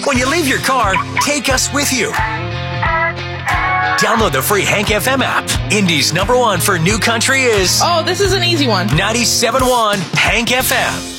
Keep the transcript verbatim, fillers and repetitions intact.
When you leave your car, take us with you. Download the free Hank F M app. Indy's number one for new country is... Oh, this is an easy one. ninety-seven point one Hank F M.